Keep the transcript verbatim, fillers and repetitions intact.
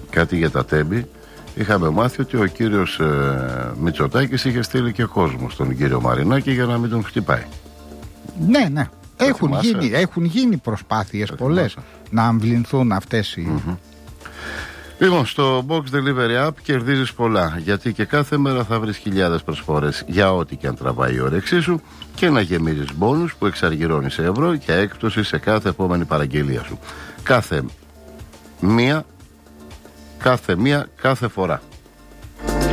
κάτι για τα τέμπη. Είχαμε μάθει ότι ο κύριος ε, Μητσοτάκης είχε στείλει και κόσμο στον κύριο Μαρινάκη για να μην τον χτυπάει. Ναι, ναι. Έχουν γίνει, έχουν γίνει προσπάθειες πολλές να αμβληνθούν αυτές οι... Mm-hmm. Λοιπόν, στο Box Delivery App κερδίζεις πολλά, γιατί και κάθε μέρα θα βρεις χιλιάδες προσφορές για ό,τι και αν τραβάει η όρεξή σου και να γεμίζεις μπόνους που εξαργυρώνεις σε ευρώ για έκπτωση σε κάθε επόμενη παραγγελία σου. Κάθε μία, κάθε μία, κάθε φορά.